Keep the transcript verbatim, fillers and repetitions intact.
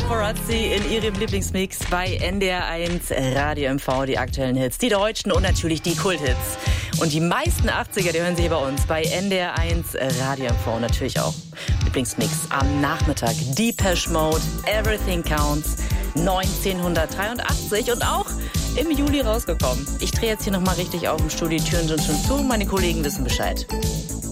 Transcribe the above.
Paparazzi in ihrem Lieblingsmix bei N D R eins Radio M V, die aktuellen Hits, die deutschen und natürlich die Kulthits. Und die meisten achtziger, die hören Sie hier bei uns bei N D R eins Radio M V, natürlich auch Lieblingsmix am Nachmittag. Depeche Mode, Everything Counts, neunzehnhundertdreiundachtzig und auch im Juli rausgekommen. Ich drehe jetzt hier nochmal richtig auf im Studio, die Türen sind schon zu, meine Kollegen wissen Bescheid.